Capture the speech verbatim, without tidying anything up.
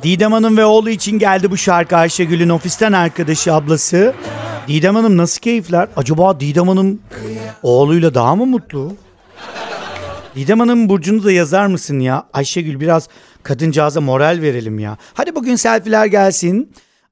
Didem Hanım ve oğlu için geldi bu şarkı. Ayşegül'ün ofisten arkadaşı, ablası. Didem Hanım nasıl keyifler? Acaba Didem Hanım oğluyla daha mı mutlu? Didem Hanım burcunu da yazar mısın ya? Ayşegül biraz kadıncağıza moral verelim ya. Hadi bugün selfie'ler gelsin.